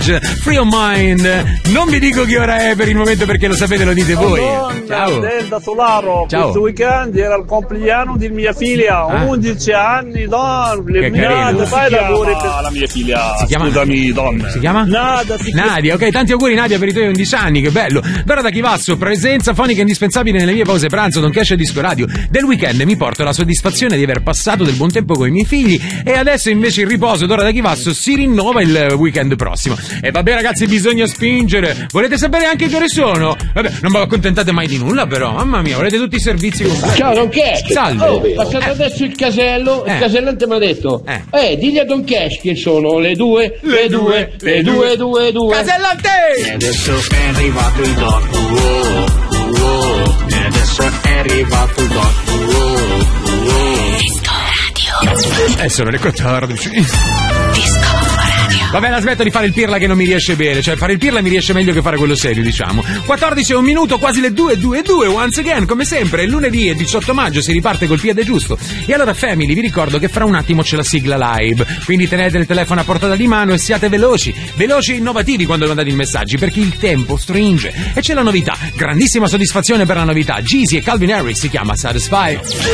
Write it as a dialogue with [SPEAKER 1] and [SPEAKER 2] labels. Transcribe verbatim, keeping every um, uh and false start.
[SPEAKER 1] Free of Mind. Non vi dico che ora è per il momento perché lo sapete, lo dite voi.
[SPEAKER 2] Madonna,
[SPEAKER 1] Ciao.
[SPEAKER 2] Delta Solaro,
[SPEAKER 1] Ciao.
[SPEAKER 2] questo weekend era il compleanno di mia figlia,
[SPEAKER 1] Ah.
[SPEAKER 2] undici anni, don, le
[SPEAKER 1] Che carino.
[SPEAKER 2] mie, fai l'auguri per
[SPEAKER 3] la mia figlia,
[SPEAKER 1] Si chiama-
[SPEAKER 3] scusami, donna.
[SPEAKER 1] Si chiama?
[SPEAKER 2] Nada, si chiama-
[SPEAKER 1] Nadia, ok, tanti auguri Nadia per i tuoi undici anni, che bello. Dora da Chivasso, presenza fonica indispensabile nelle mie pause pranzo, non cash e disco radio. Del weekend mi porto la soddisfazione di aver passato del buon tempo con i miei figli e adesso invece il riposo Dora da Chivasso si rinnova il weekend prossimo. E vabbè ragazzi, bisogna spingere. Volete sapere anche che ore sono? Vabbè, non vi accontentate mai di nulla però, mamma mia, volete tutti i servizi completi.
[SPEAKER 4] Ciao Don Cash.
[SPEAKER 1] Salve.
[SPEAKER 4] Oh, passate adesso il casello,
[SPEAKER 1] Eh.
[SPEAKER 4] il casellante mi ha detto
[SPEAKER 1] Eh.
[SPEAKER 4] eh. digli a Don Cash che sono le due, le due, le due, due, due.
[SPEAKER 1] Casellante!
[SPEAKER 5] E adesso è arrivato il doc, wow, wow. E adesso è arrivato il doc, wow, wow.
[SPEAKER 1] Eh, sono le quattordici. Vabbè, la smetto di fare il pirla che non mi riesce bene. Cioè, fare il pirla mi riesce meglio che fare quello serio, diciamo. quattordici e un minuto, quasi le due, due, due. Once again, come sempre, lunedì e diciotto maggio si riparte col piede giusto. E allora, family, vi ricordo che fra un attimo c'è la sigla live. Quindi tenete il telefono a portata di mano e siate veloci. Veloci e innovativi quando mandate i messaggi, perché il tempo stringe. E c'è la novità. Grandissima soddisfazione per la novità. Jeezy e Calvin Harris si chiama Satisfy.